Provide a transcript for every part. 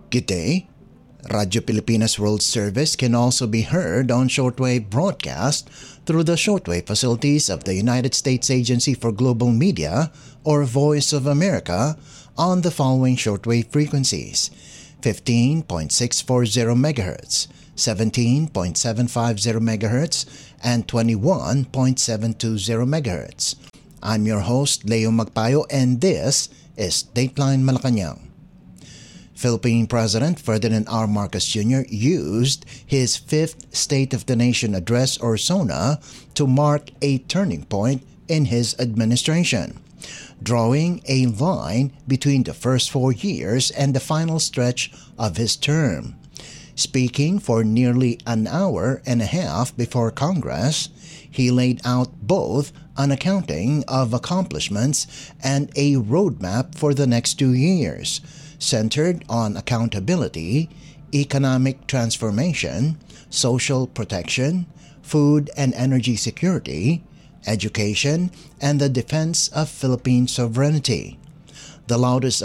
Good day. Radio Pilipinas World Service can also be heard on shortwave broadcast through the shortwave facilities of the United States Agency for Global Media or Voice of America on the following shortwave frequencies: 15.640 MHz, 17.750 MHz, and 21.720 MHz. I'm your host, Leo Magpayo, and this is Dateline Malacanang. Philippine President Ferdinand R. Marcos Jr. used his fifth State of the Nation address or SONA to mark a turning point in his administration, drawing a line between the first 4 years and the final stretch of his term. Speaking for nearly an hour and a half before Congress, he laid out both an accounting of accomplishments and a roadmap for the next 2 years, centered on accountability, economic transformation, social protection, food and energy security, education, and the defense of Philippine sovereignty. The loudest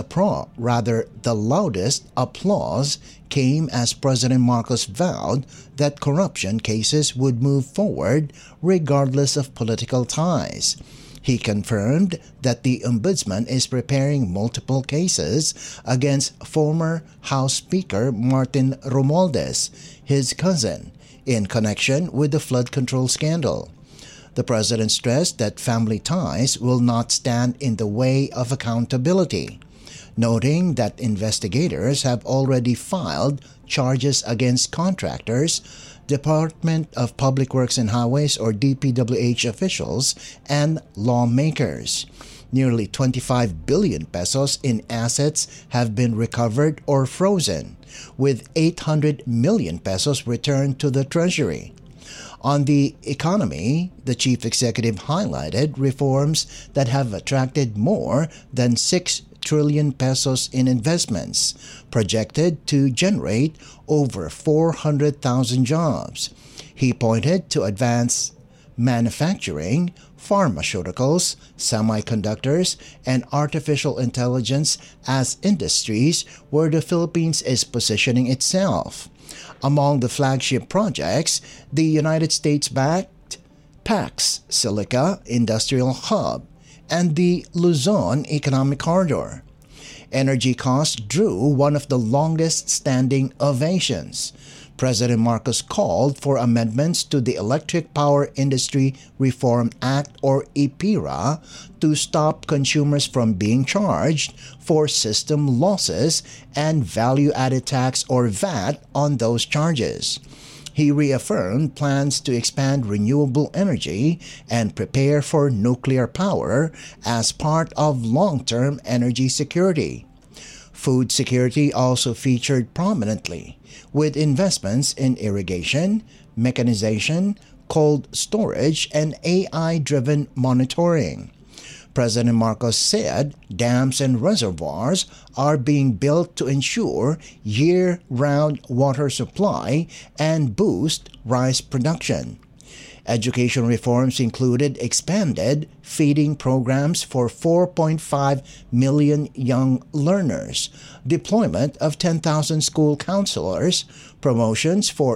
applause came as President Marcos vowed that corruption cases would move forward regardless of political ties. He confirmed that the Ombudsman is preparing multiple cases against former House Speaker Martin Romualdez, his cousin, in connection with the flood control scandal. The President stressed that family ties will not stand in the way of accountability, noting that investigators have already filed charges against contractors, Department of Public Works and Highways or DPWH officials, and lawmakers. Nearly 25 billion pesos in assets have been recovered or frozen, with 800 million pesos returned to the Treasury. On the economy, the chief executive highlighted reforms that have attracted more than 6 trillion pesos in investments, projected to generate over 400,000 jobs. He pointed to advanced manufacturing, pharmaceuticals, semiconductors, and artificial intelligence as industries where the Philippines is positioning itself. Among the flagship projects, the United States-backed PAX Silica Industrial Hub and the Luzon Economic Corridor. Energy costs drew one of the longest-standing ovations. President Marcos called for amendments to the Electric Power Industry Reform Act or EPIRA to stop consumers from being charged for system losses and value-added tax or VAT on those charges. He reaffirmed plans to expand renewable energy and prepare for nuclear power as part of long-term energy security. Food security also featured prominently, with investments in irrigation, mechanization, cold storage, and AI-driven monitoring. President Marcos said dams and reservoirs are being built to ensure year-round water supply and boost rice production. Education reforms included expanded feeding programs for 4.5 million young learners, deployment of 10,000 school counselors, promotions for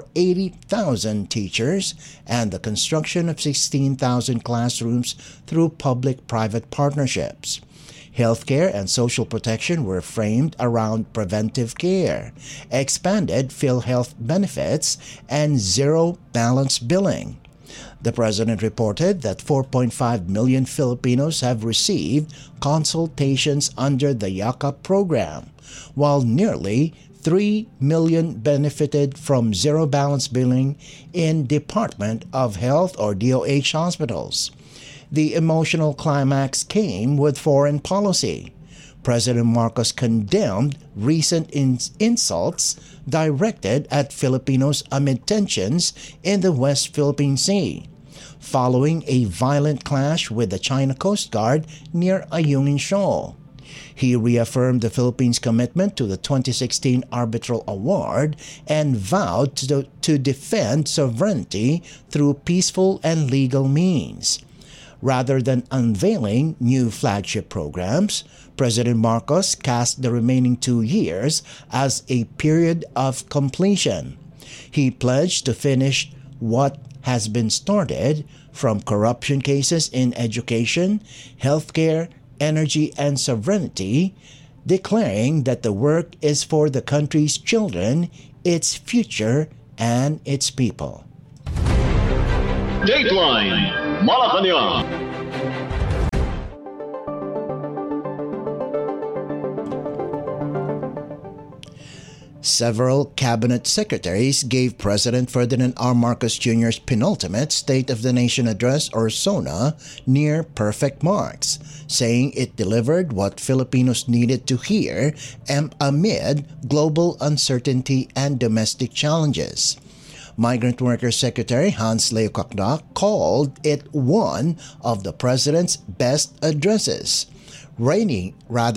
80,000 teachers, and the construction of 16,000 classrooms through public-private partnerships. Healthcare and social protection were framed around preventive care, expanded PhilHealth benefits, and zero-balance billing. The President reported that 4.5 million Filipinos have received consultations under the YAKAP program, while nearly 3 million benefited from zero-balance billing in Department of Health or DOH hospitals. The emotional climax came with foreign policy. President Marcos condemned recent insults directed at Filipinos amid tensions in the West Philippine Sea, following a violent clash with the China Coast Guard near Ayungin Shoal. He reaffirmed the Philippines' commitment to the 2016 Arbitral Award and vowed to defend sovereignty through peaceful and legal means. Rather than unveiling new flagship programs, President Marcos cast the remaining 2 years as a period of completion. He pledged to finish what has been started, from corruption cases in education, healthcare, energy, and sovereignty, declaring that the work is for the country's children, its future, and its people. Dateline Malacanang. Several cabinet secretaries gave President Ferdinand R. Marcos Jr.'s penultimate State of the Nation address, or SONA, near perfect marks, saying it delivered what Filipinos needed to hear amid global uncertainty and domestic challenges. Migrant Workers Secretary Hans Leo Kakdak called it one of the president's best addresses, rating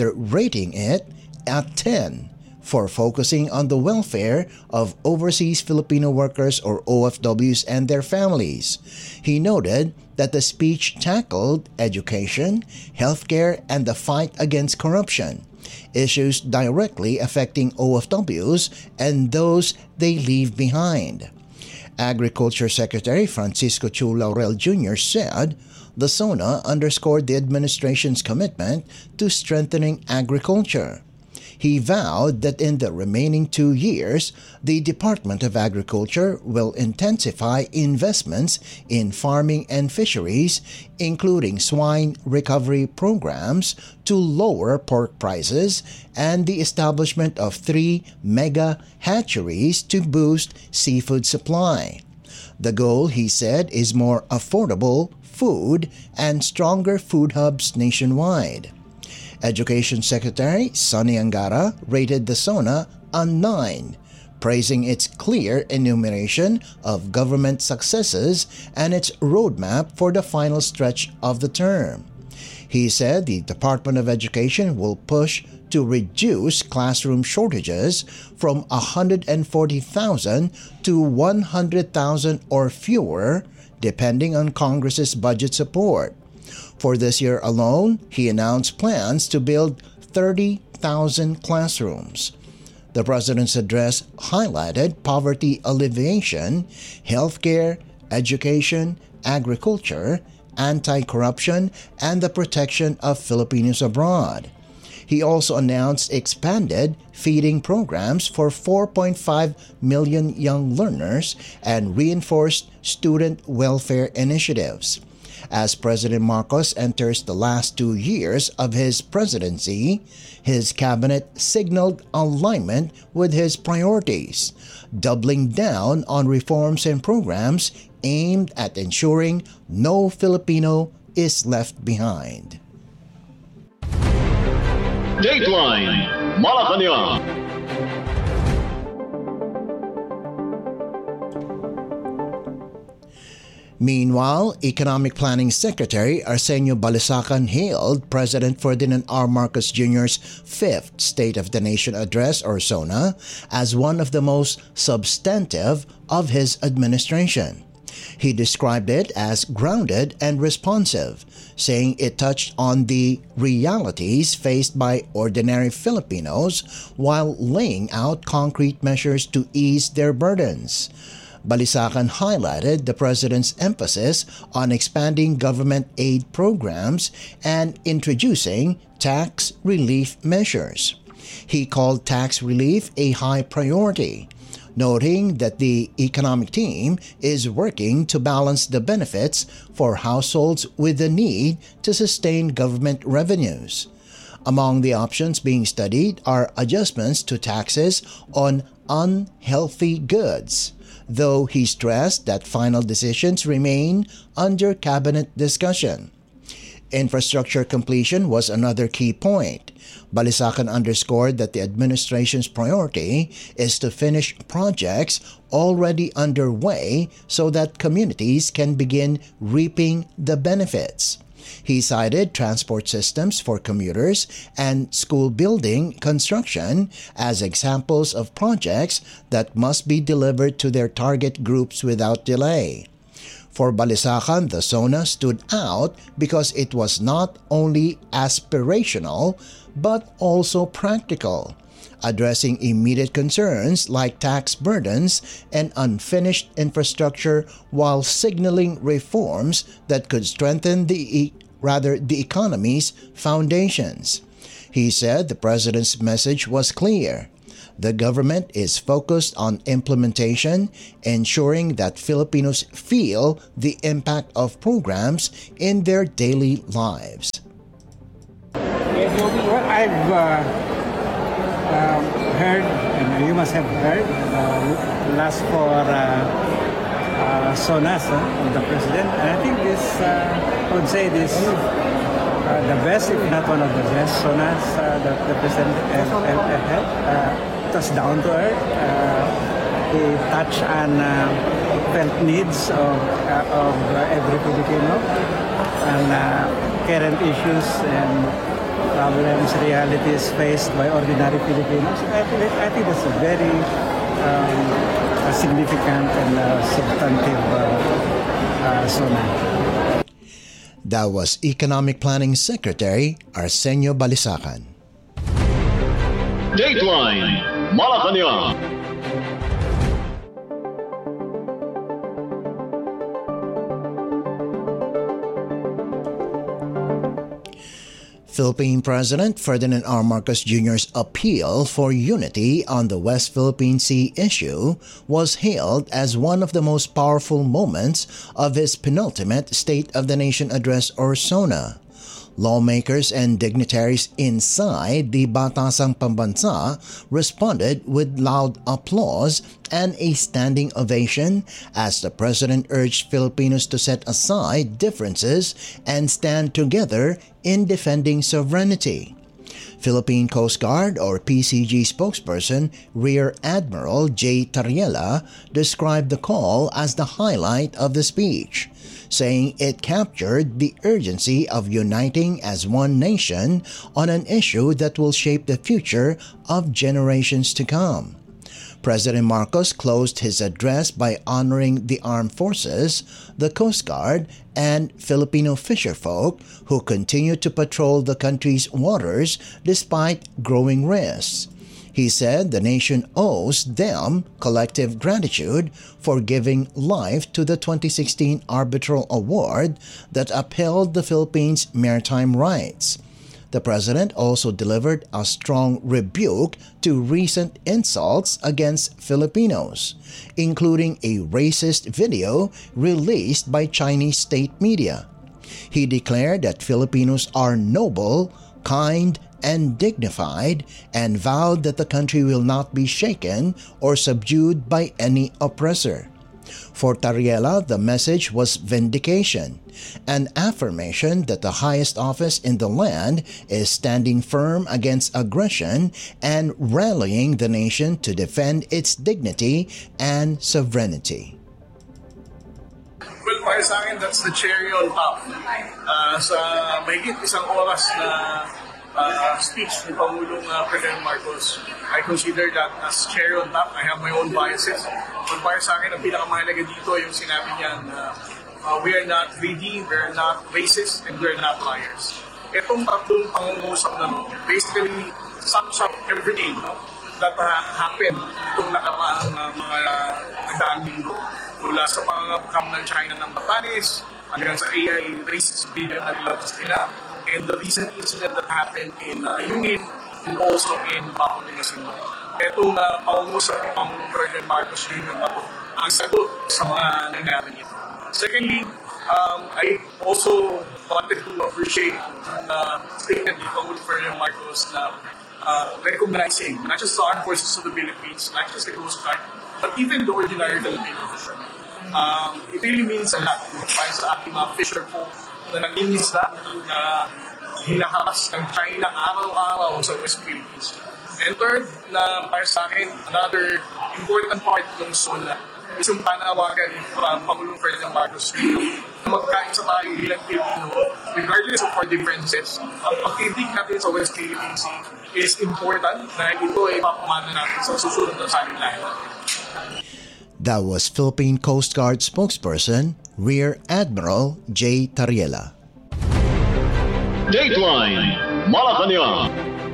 it at 10. For focusing on the welfare of overseas Filipino workers, or OFWs, and their families. He noted that the speech tackled education, healthcare, and the fight against corruption, issues directly affecting OFWs and those they leave behind. Agriculture Secretary Francisco Chu Laurel Jr. said the SONA underscored the administration's commitment to strengthening agriculture. He vowed that in the remaining 2 years, the Department of Agriculture will intensify investments in farming and fisheries, including swine recovery programs to lower pork prices and the establishment of 3 mega hatcheries to boost seafood supply. The goal, he said, is more affordable food and stronger food hubs nationwide. Education Secretary Sonny Angara rated the SONA a 9, praising its clear enumeration of government successes and its roadmap for the final stretch of the term. He said the Department of Education will push to reduce classroom shortages from 140,000 to 100,000 or fewer, depending on Congress's budget support. For this year alone, he announced plans to build 30,000 classrooms. The president's address highlighted poverty alleviation, healthcare, education, agriculture, anti-corruption, and the protection of Filipinos abroad. He also announced expanded feeding programs for 4.5 million young learners and reinforced student welfare initiatives. As President Marcos enters the last 2 years of his presidency, his cabinet signaled alignment with his priorities, doubling down on reforms and programs aimed at ensuring no Filipino is left behind. Dateline Malacanang. Meanwhile, Economic Planning Secretary Arsenio Balisacan hailed President Ferdinand R. Marcos Jr.'s 5th State of the Nation address, or SONA, as one of the most substantive of his administration. He described it as grounded and responsive, saying it touched on the realities faced by ordinary Filipinos while laying out concrete measures to ease their burdens. Balisacan highlighted the president's emphasis on expanding government aid programs and introducing tax relief measures. He called tax relief a high priority, noting that the economic team is working to balance the benefits for households with the need to sustain government revenues. Among the options being studied are adjustments to taxes on unhealthy goods, though he stressed that final decisions remain under cabinet discussion. Infrastructure completion was another key point. Balisacan underscored that the administration's priority is to finish projects already underway so that communities can begin reaping the benefits. He cited transport systems for commuters and school building construction as examples of projects that must be delivered to their target groups without delay. For Balisacan, the SONA stood out because it was not only aspirational but also practical, addressing immediate concerns like tax burdens and unfinished infrastructure while signaling reforms that could strengthen the economy's foundations. He said the president's message was clear. The government is focused on implementation, ensuring that Filipinos feel the impact of programs in their daily lives. Well, I've heard, and you must have heard, last for SONAS of the president. And I think this, I would say this, the best, if not one of the best SONAS that the president had. It was down to earth. He touched on felt needs of every Filipino and current issues and problems, realities faced by ordinary Filipinos. I think that's a very significant and substantive SONA. That was Economic Planning Secretary Arsenio Balisacan. Dateline Malacanang. Philippine President Ferdinand R. Marcos Jr.'s appeal for unity on the West Philippine Sea issue was hailed as one of the most powerful moments of his penultimate State of the Nation Address or SONA. Lawmakers and dignitaries inside the Batasang Pambansa responded with loud applause and a standing ovation as the president urged Filipinos to set aside differences and stand together in defending sovereignty. Philippine Coast Guard or PCG spokesperson Rear Admiral J. Tariela described the call as the highlight of the speech, saying it captured the urgency of uniting as one nation on an issue that will shape the future of generations to come. President Marcos closed his address by honoring the armed forces, the Coast Guard, and Filipino fisherfolk who continue to patrol the country's waters despite growing risks. He said the nation owes them collective gratitude for giving life to the 2016 arbitral award that upheld the Philippines' maritime rights. The president also delivered a strong rebuke to recent insults against Filipinos, including a racist video released by Chinese state media. He declared that Filipinos are noble, kind, and dignified, and vowed that the country will not be shaken or subdued by any oppressor. For Tariela, the message was vindication, an affirmation that the highest office in the land is standing firm against aggression and rallying the nation to defend its dignity and sovereignty. Well, para sa akin, that's the cherry on top. Sa mahigit isang oras na speech ni Pangulong Ferdinand Marcos, I consider that as cherry on top. I have my own biases. But para sa akin, ang pinakamahalaga dito yung sinabi niya na we are not greedy, we are not racist, and we are not liars. Itong tatlong pangungusap na basically sums up everything that happened itong nakaraang mga nagdaang linggo. Mula sa pangangakam ng China ng Batanes, hanggang sa AI racist video na nilabas nila, and the recent incident that happened in Yunin and also in Baco de Masinloc. Itong pangungusap ng President Marcos Jr. ang sagot sa mga nangyari nito. Secondly, I also wanted to appreciate the statement ni Pangulong Ferdinand Marcos na recognizing not just the armed forces of the Philippines, not just the Coast Guard, but even the ordinary Filipino fishermen. It really means a lot para sa ating mga fisher folk na nangingisda na hinaharas ng China araw-araw sa West Philippines. And third, na para sa akin, another important part ng SONA is yung panawagan ni Pangulong Ferdinand Marcos na magkaisa tayo bilang Pilipino regardless of our differences. Ang pag-ibig natin sa West Philippine Sea is important na ito ay mapamana natin sa susunod na sanib lahat. That was Philippine Coast Guard spokesperson Rear Admiral J. Tariela. Dateline Malacanang.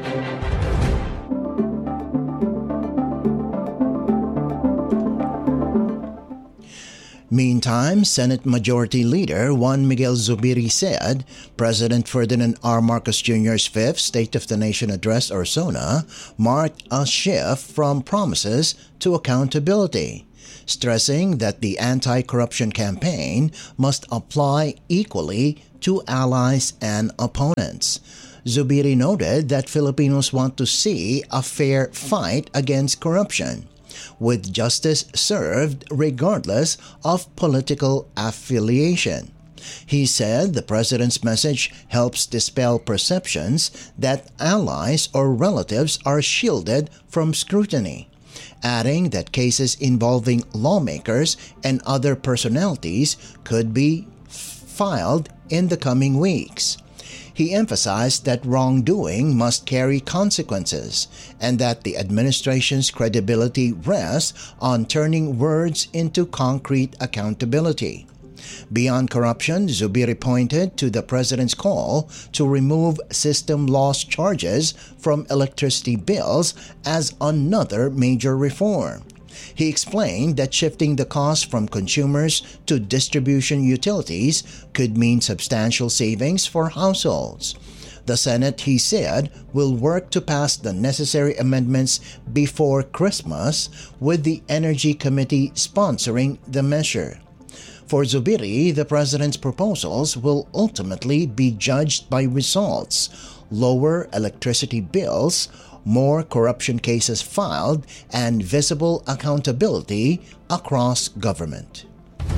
Meantime, Senate Majority Leader Juan Miguel Zubiri said President Ferdinand R. Marcos Jr.'s fifth State of the Nation address, or SONA, marked a shift from promises to accountability, stressing that the anti-corruption campaign must apply equally to allies and opponents. Zubiri noted that Filipinos want to see a fair fight against corruption, with justice served regardless of political affiliation. He said the president's message helps dispel perceptions that allies or relatives are shielded from scrutiny, adding that cases involving lawmakers and other personalities could be filed in the coming weeks. He emphasized that wrongdoing must carry consequences and that the administration's credibility rests on turning words into concrete accountability. Beyond corruption, Zubiri pointed to the president's call to remove system loss charges from electricity bills as another major reform. He explained that shifting the cost from consumers to distribution utilities could mean substantial savings for households. The Senate, he said, will work to pass the necessary amendments before Christmas, with the Energy Committee sponsoring the measure. For Zubiri, the president's proposals will ultimately be judged by results: lower electricity bills, more corruption cases filed, and visible accountability across government.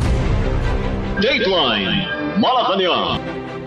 Dateline Malacanang.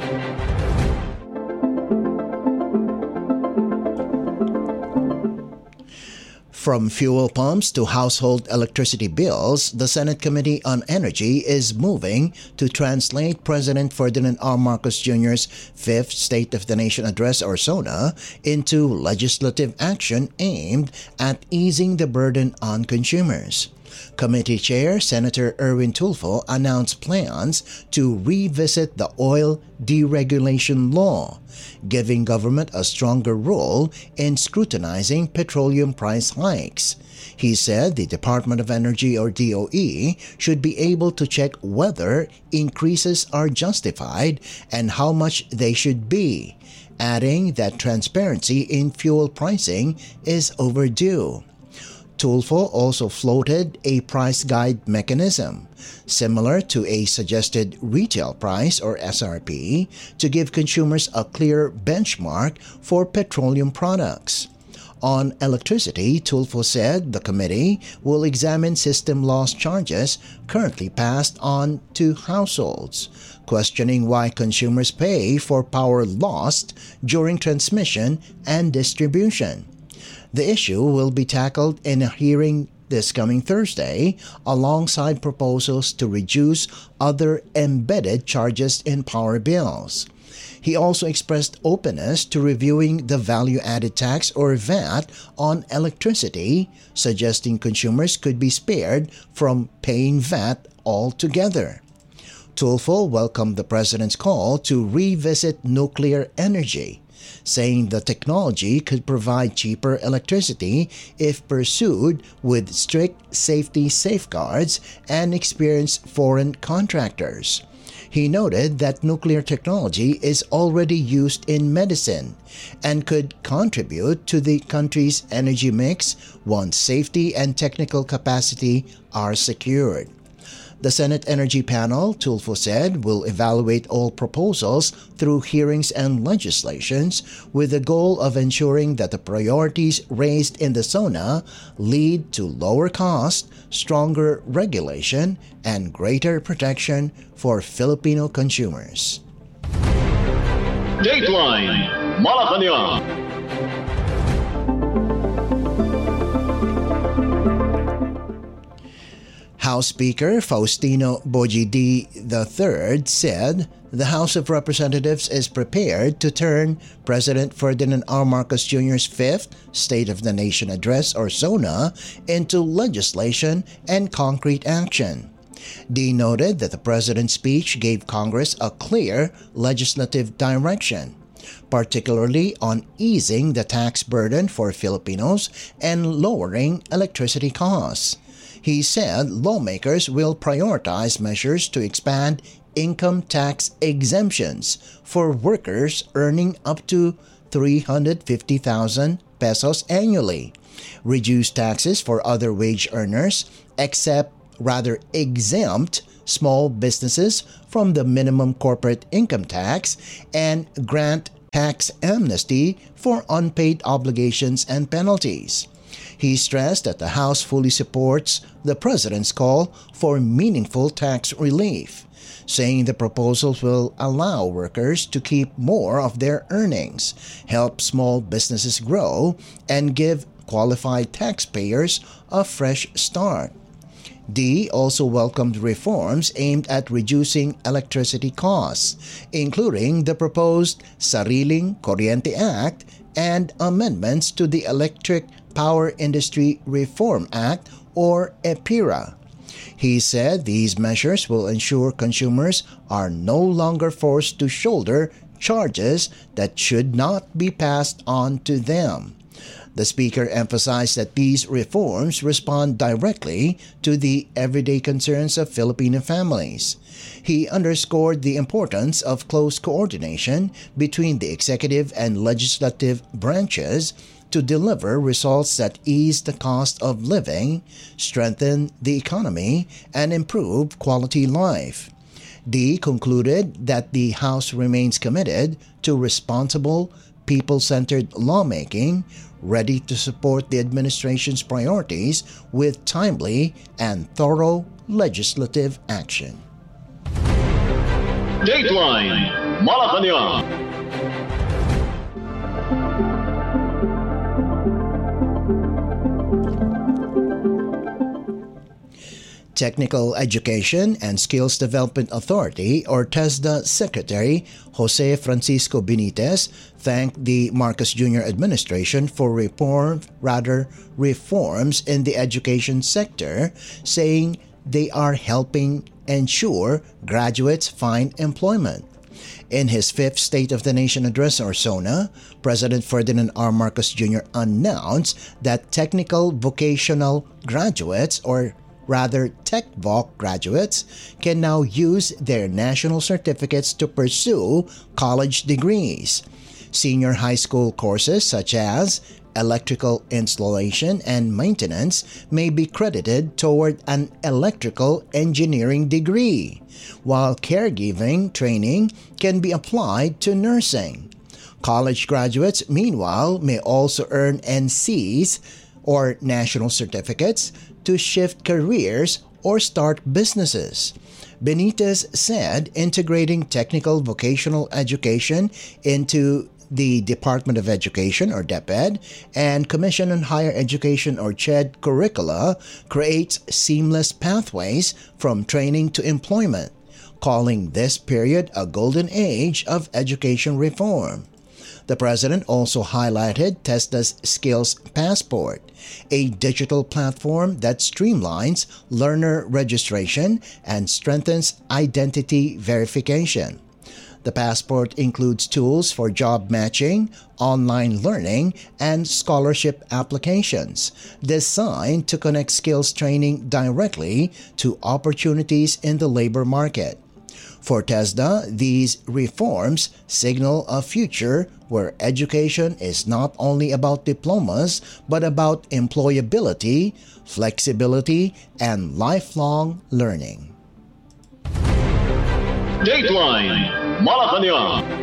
From fuel pumps to household electricity bills, the Senate Committee on Energy is moving to translate President Ferdinand R. Marcos Jr.'s fifth State of the Nation address, or SONA, into legislative action aimed at easing the burden on consumers. Committee Chair Senator Erwin Tulfo announced plans to revisit the oil deregulation law, giving government a stronger role in scrutinizing petroleum price hikes. He said the Department of Energy, or DOE, should be able to check whether increases are justified and how much they should be, adding that transparency in fuel pricing is overdue. Tulfo also floated a price guide mechanism, similar to a suggested retail price, or SRP, to give consumers a clear benchmark for petroleum products. On electricity, Tulfo said the committee will examine system loss charges currently passed on to households, questioning why consumers pay for power lost during transmission and distribution. The issue will be tackled in a hearing this coming Thursday, alongside proposals to reduce other embedded charges in power bills. He also expressed openness to reviewing the value-added tax, or VAT, on electricity, suggesting consumers could be spared from paying VAT altogether. Tulfo welcomed the president's call to revisit nuclear energy, saying the technology could provide cheaper electricity if pursued with strict safety safeguards and experienced foreign contractors. He noted that nuclear technology is already used in medicine and could contribute to the country's energy mix once safety and technical capacity are secured. The Senate Energy Panel, Tulfo said, will evaluate all proposals through hearings and legislations, with the goal of ensuring that the priorities raised in the SONA lead to lower cost, stronger regulation, and greater protection for Filipino consumers. Dateline Malacanang. House Speaker Faustino Bojidi III said the House of Representatives is prepared to turn President Ferdinand R. Marcos Jr.'s fifth State of the Nation address, or SONA, into legislation and concrete action. Dee noted that the president's speech gave Congress a clear legislative direction, particularly on easing the tax burden for Filipinos and lowering electricity costs. He said lawmakers will prioritize measures to expand income tax exemptions for workers earning up to 350,000 pesos annually, reduce taxes for other wage earners, exempt small businesses from the minimum corporate income tax, and grant tax amnesty for unpaid obligations and penalties. He stressed that the House fully supports the president's call for meaningful tax relief, saying the proposals will allow workers to keep more of their earnings, help small businesses grow, and give qualified taxpayers a fresh start. Dee also welcomed reforms aimed at reducing electricity costs, including the proposed Sariling Kuryente Act and amendments to the Electric Power Industry Reform Act, or EPIRA. He said these measures will ensure consumers are no longer forced to shoulder charges that should not be passed on to them. The speaker emphasized that these reforms respond directly to the everyday concerns of Filipino families. He underscored the importance of close coordination between the executive and legislative branches to deliver results that ease the cost of living, strengthen the economy, and improve quality life. Dee concluded that the House remains committed to responsible, people-centered lawmaking, ready to support the administration's priorities with timely and thorough legislative action. Dateline Malacanang. Technical Education and Skills Development Authority, or TESDA Secretary Jose Francisco Benitez thanked the Marcos Jr. administration for reforms in the education sector, saying they are helping ensure graduates find employment. In his fifth State of the Nation address, or SONA, President Ferdinand R. Marcos Jr. announced that technical vocational graduates, or rather TechVoc graduates, can now use their national certificates to pursue college degrees. Senior high school courses such as electrical installation and maintenance may be credited toward an electrical engineering degree, while caregiving training can be applied to nursing. College graduates, meanwhile, may also earn NCs, or national certificates, to shift careers or start businesses. Benitez said integrating technical vocational education into the Department of Education, or DepEd, and Commission on Higher Education, or CHED, curricula creates seamless pathways from training to employment, calling this period a golden age of education reform. The president also highlighted TESDA's Skills Passport, a digital platform that streamlines learner registration and strengthens identity verification. The passport includes tools for job matching, online learning, and scholarship applications, designed to connect skills training directly to opportunities in the labor market. For TESDA, these reforms signal a future where education is not only about diplomas, but about employability, flexibility, and lifelong learning. Dateline Malacanang.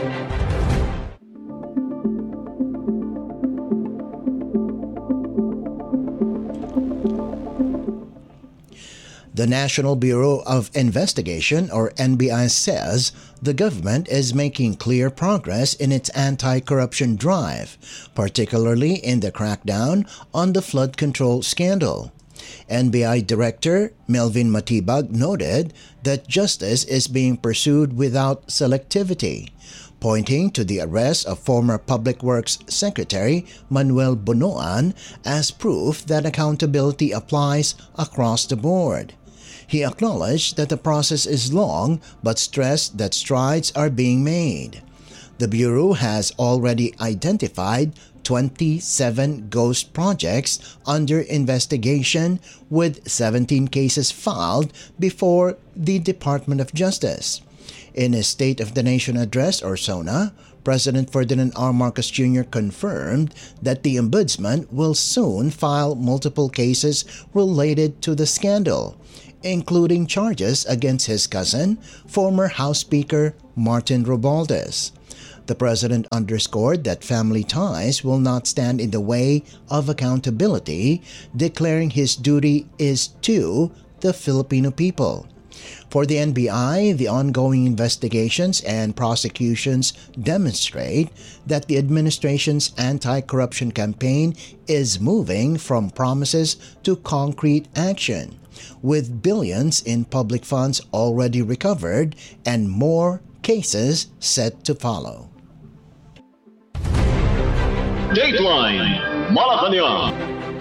The National Bureau of Investigation, or NBI, says the government is making clear progress in its anti-corruption drive, particularly in the crackdown on the flood control scandal. NBI Director Melvin Matibag noted that justice is being pursued without selectivity, pointing to the arrest of former Public Works Secretary Manuel Bunoan as proof that accountability applies across the board. He acknowledged that the process is long but stressed that strides are being made. The Bureau has already identified 27 ghost projects under investigation with 17 cases filed before the Department of Justice. In his State of the Nation address, or SONA, President Ferdinand R. Marcos Jr. confirmed that the Ombudsman will soon file multiple cases related to the scandal, including charges against his cousin, former House Speaker Martin Romualdez. The President underscored that family ties will not stand in the way of accountability, declaring his duty is to the Filipino people. For the NBI, the ongoing investigations and prosecutions demonstrate that the administration's anti-corruption campaign is moving from promises to concrete action, with billions in public funds already recovered and more cases set to follow. Dateline Malacanang.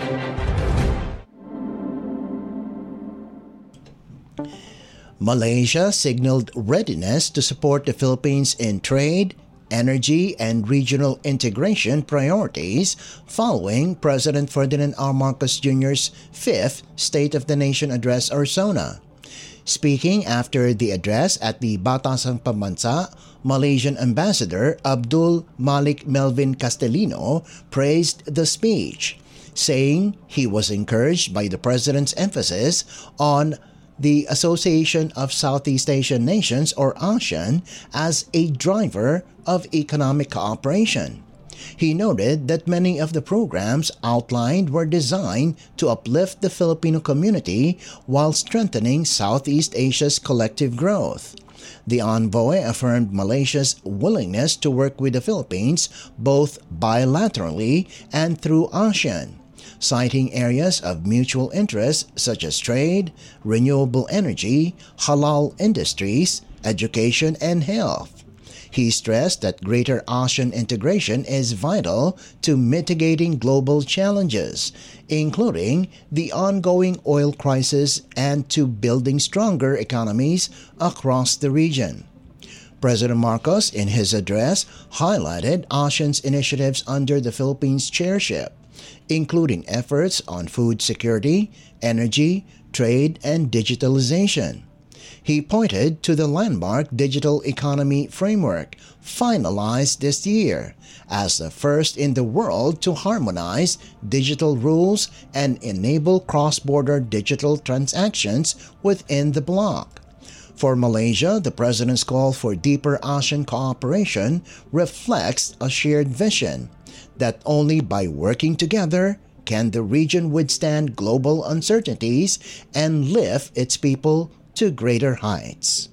Malaysia signaled readiness to support the Philippines in trade, energy, and regional integration priorities following President Ferdinand R. Marcos Jr.'s fifth State of the Nation address, or SONA. Speaking after the address at the Batasang Pambansa, Malaysian Ambassador Abdul Malik Melvin Castellino praised the speech, saying he was encouraged by the President's emphasis on the Association of Southeast Asian Nations, or ASEAN, as a driver of economic cooperation. He noted that many of the programs outlined were designed to uplift the Filipino community while strengthening Southeast Asia's collective growth. The envoy affirmed Malaysia's willingness to work with the Philippines both bilaterally and through ASEAN, citing areas of mutual interest such as trade, renewable energy, halal industries, education, and health. He stressed that greater ASEAN integration is vital to mitigating global challenges, including the ongoing oil crisis, and to building stronger economies across the region. President Marcos, in his address, highlighted ASEAN's initiatives under the Philippines' chairship, including efforts on food security, energy, trade, and digitalization. He pointed to the landmark Digital Economy Framework, finalized this year, as the first in the world to harmonize digital rules and enable cross-border digital transactions within the bloc. For Malaysia, the President's call for deeper ASEAN cooperation reflects a shared vision that only by working together can the region withstand global uncertainties and lift its people to greater heights.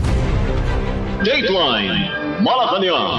Dateline Malacanang.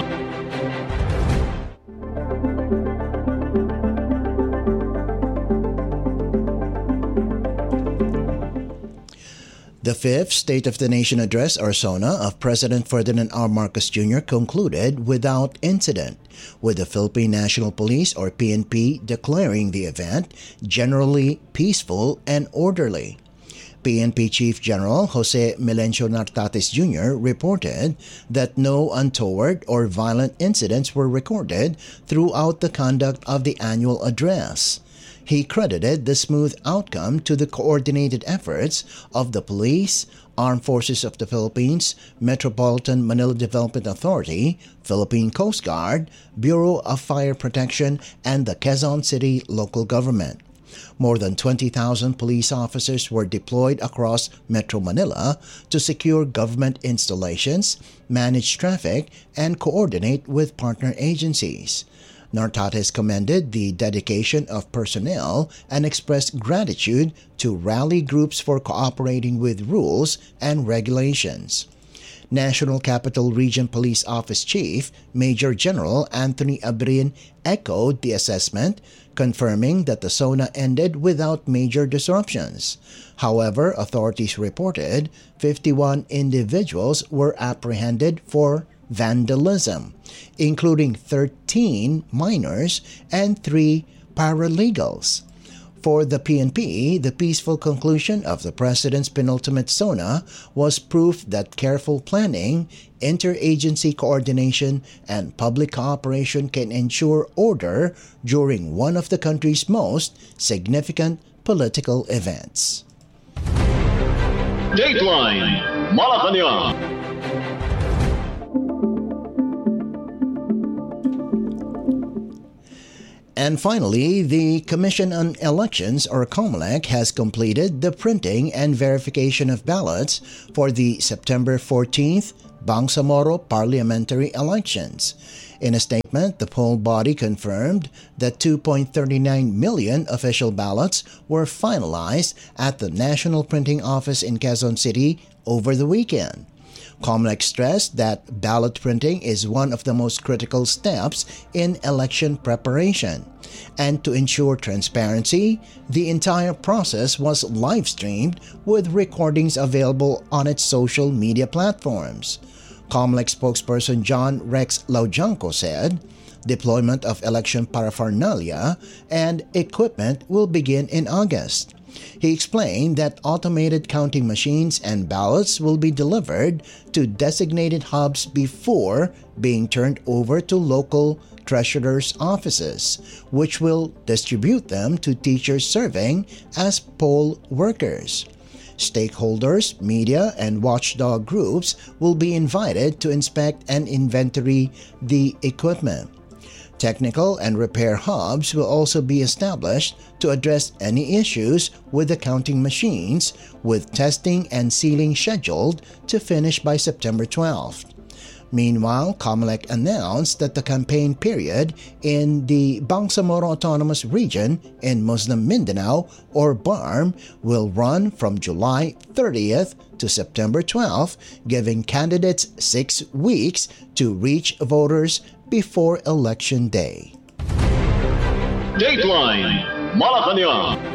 The fifth State of the Nation address, or SONA, of President Ferdinand R. Marcos Jr. concluded without incident, with the Philippine National Police, or PNP, declaring the event generally peaceful and orderly. PNP Chief General Jose Melencio Nartates Jr. reported that no untoward or violent incidents were recorded throughout the conduct of the annual address. He credited the smooth outcome to the coordinated efforts of the police, Armed Forces of the Philippines, Metropolitan Manila Development Authority, Philippine Coast Guard, Bureau of Fire Protection, and the Quezon City local government. More than 20,000 police officers were deployed across Metro Manila to secure government installations, manage traffic, and coordinate with partner agencies. Nartates commended the dedication of personnel and expressed gratitude to rally groups for cooperating with rules and regulations. National Capital Region Police Office Chief Major General Anthony Abrin echoed the assessment, confirming that the SONA ended without major disruptions. However, authorities reported 51 individuals were apprehended for vandalism, including 13 minors and 3 paralegals. For the PNP, the peaceful conclusion of the President's penultimate SONA was proof that careful planning, interagency coordination, and public cooperation can ensure order during one of the country's most significant political events. Dateline Malacanang. And finally, the Commission on Elections, or COMELEC, has completed the printing and verification of ballots for the September 14th Bangsamoro parliamentary elections. In a statement, the poll body confirmed that 2.39 million official ballots were finalized at the National Printing Office in Quezon City over the weekend. COMELEC stressed that ballot printing is one of the most critical steps in election preparation. And to ensure transparency, the entire process was live-streamed with recordings available on its social media platforms. COMELEC spokesperson John Rex Laujanco said, deployment of election paraphernalia and equipment will begin in August. He explained that automated counting machines and ballots will be delivered to designated hubs before being turned over to local treasurers' offices, which will distribute them to teachers serving as poll workers. Stakeholders, media, and watchdog groups will be invited to inspect and inventory the equipment. Technical and repair hubs will also be established to address any issues with the counting machines, with testing and sealing scheduled to finish by September 12th. Meanwhile, COMELEC announced that the campaign period in the Bangsamoro Autonomous Region in Muslim Mindanao, or BARM, will run from July 30th to September 12th, giving candidates 6 weeks to reach voters before Election Day. Dateline Malacanang.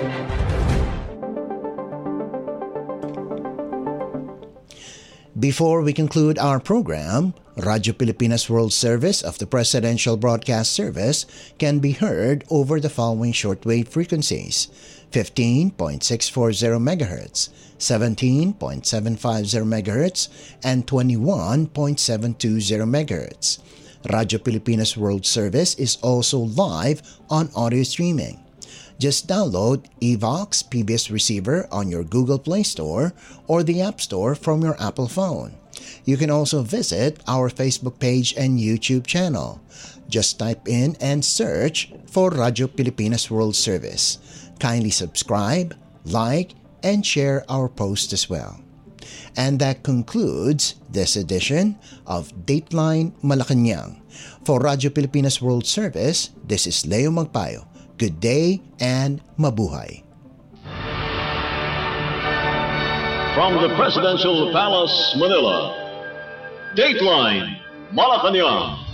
Before we conclude our program, Radyo Pilipinas World Service of the Presidential Broadcast Service can be heard over the following shortwave frequencies: 15.640 MHz, 17.750 MHz, and 21.720 MHz. Radyo Pilipinas World Service is also live on audio streaming. Just download Evox PBS Receiver on your Google Play Store or the App Store from your Apple phone. You can also visit our Facebook page and YouTube channel. Just type in and search for Radyo Pilipinas World Service. Kindly subscribe, like, and share our post as well. And that concludes this edition of Dateline Malacanang. For Radyo Pilipinas World Service, this is Leo Magpayo. Good day and mabuhay. From the Presidential Palace, Manila, Dateline Malacanang.